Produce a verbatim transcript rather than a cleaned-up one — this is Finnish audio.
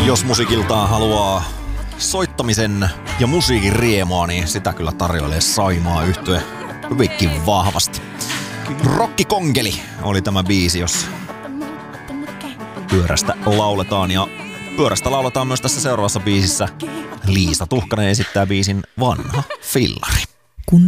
Jos musiikiltaan haluaa soittamisen ja musiikin riemua, niin sitä kyllä tarjoilee Saimaa Yhtye hyvinkin vahvasti. Rokkikonkeli oli tämä biisi, jos pyörästä lauletaan, ja pyörästä lauletaan myös tässä seuraavassa biisissä. Liisa Tuhkanen esittää biisin Vanha fillari.